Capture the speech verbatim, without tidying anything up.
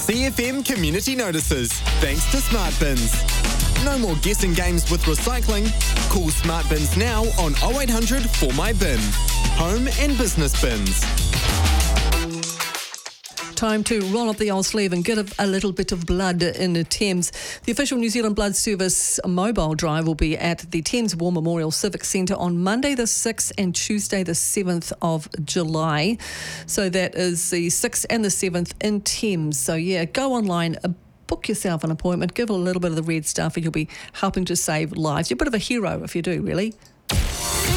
C F M Community Notices, thanks to Smart Bins. No more guessing games with recycling. Call Smart Bins now on oh eight hundred four my bin. Home and business bins. Time to roll up the old sleeve and get a, a little bit of blood in the Thames. The official New Zealand Blood Service mobile drive will be at the Thames War Memorial Civic Centre on Monday the sixth and Tuesday the seventh of July. So that is the sixth and the seventh in Thames. So yeah, go online, uh, book yourself an appointment, give a little bit of the red stuff and you'll be helping to save lives. You're a bit of a hero if you do, really.